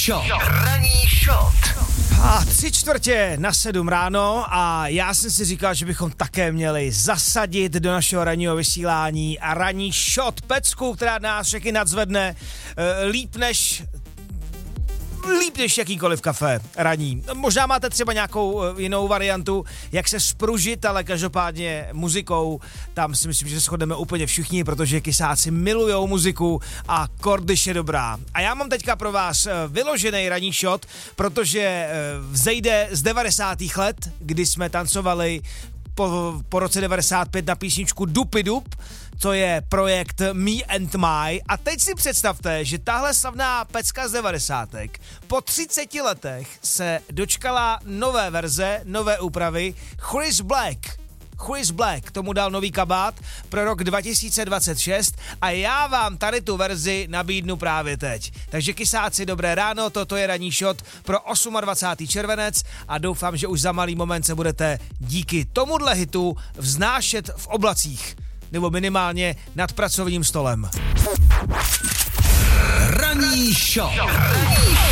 shot. Ranní shot. A 6:45 ráno a já jsem si říkal, že bychom také měli zasadit do našeho ranního vysílání a ranní shot pecku, která nás všechny nadzvedne líp než jakýkoliv kafe ranní. Možná máte třeba nějakou jinou variantu, jak se spružit, ale každopádně muzikou, tam si myslím, že se shodneme úplně všichni, protože kysáci milujou muziku a kordyš je dobrá. A já mám teďka pro vás vyložený ranní shot, protože vzejde z 90. let, kdy jsme tancovali po roce 95 na písničku Dupi Dup, to je projekt Me and My. A teď si představte, že tahle slavná pecka z 90. po 30 letech se dočkala nové verze, nové úpravy. Chris Black tomu dal nový kabát pro rok 2026 a já vám tady tu verzi nabídnu právě teď. Takže kysáci, dobré ráno, toto je ranní shot pro 28. červenec a doufám, že už za malý moment se budete díky tomuhle hitu vznášet v oblacích, nebo minimálně nad pracovním stolem. Ranní shot.